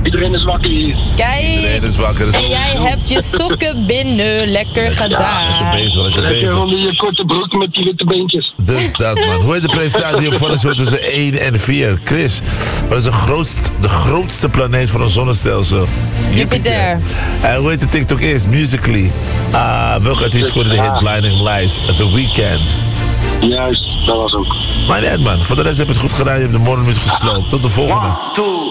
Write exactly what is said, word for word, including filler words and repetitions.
Iedereen is wakker hier. Kijk. Iedereen is wakker. En jij hebt je sokken binnen. Lekker gedaan. Lekker bezig, lekker Lekker bezig. onder je korte broek met die witte beentjes. Dus dat, man. Hoe heet de presentatie op Volgens Show tussen één en vier? Chris, wat is de grootste, de grootste planeet van ons zonnestelsel? Jupiter. En hoe heet de TikTok is? Musical.ly. Ah, welke artiest scoorde de hit Blinding Lights? The Weeknd. Juist, dat was ook. Maar net, man. Voor de rest heb je het goed gedaan. Je hebt de morgenmuziek gesloopt. Tot de volgende. One, two.